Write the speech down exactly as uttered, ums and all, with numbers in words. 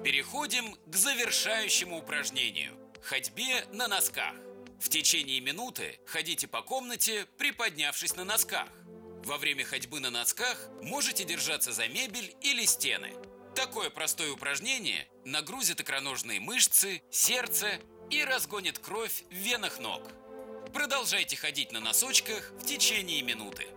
Переходим к завершающему упражнению – ходьбе на носках. В течение минуты ходите по комнате, приподнявшись на носках. Во время ходьбы на носках можете держаться за мебель или стены. Такое простое упражнение нагрузит икроножные мышцы, сердце и разгонит кровь в венах ног. Продолжайте ходить на носочках в течение минуты.